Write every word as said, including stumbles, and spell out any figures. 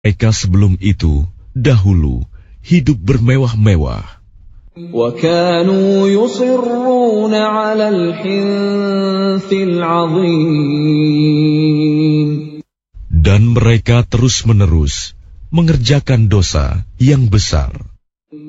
Mereka sebelum itu, dahulu, hidup bermewah-mewah. وَكَانُوا يُصِرُّونَ عَلَى الْحِنثِ الْعَظِيمِ. Dan mereka terus-menerus mengerjakan dosa yang besar.